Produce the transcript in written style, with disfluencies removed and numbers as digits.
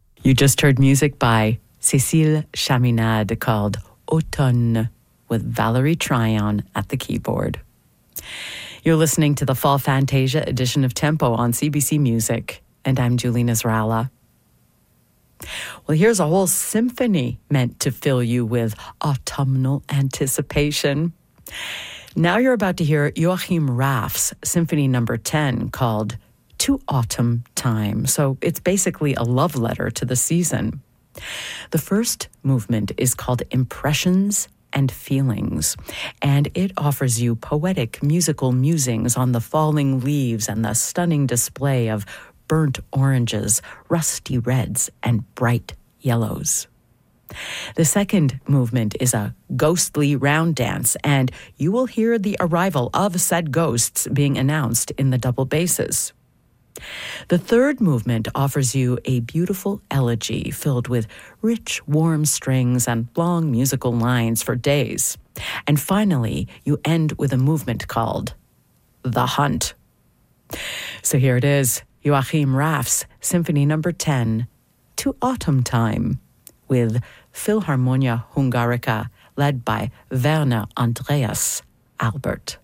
You just heard music by Cécile Chaminade called Automne with Valerie Tryon at the keyboard. You're listening to the Fall Fantasia edition of Tempo on CBC Music, and I'm Julie Nasrallah. Well, here's a whole symphony meant to fill you with autumnal anticipation. Now you're about to hear Joachim Raff's Symphony No. 10 called To Autumn Time. So it's basically a love letter to the season. The first movement is called Impressions and Feelings, and it offers you poetic musical musings on the falling leaves and the stunning display of burnt oranges, rusty reds, and bright yellows. The second movement is a ghostly round dance, and you will hear the arrival of said ghosts being announced in the double basses. The third movement offers you a beautiful elegy filled with rich, warm strings and long musical lines for days. And finally, you end with a movement called The Hunt. So here it is, Joachim Raff's Symphony No. 10, To Autumn Time, with Philharmonia Hungarica, led by Werner Andreas Albert.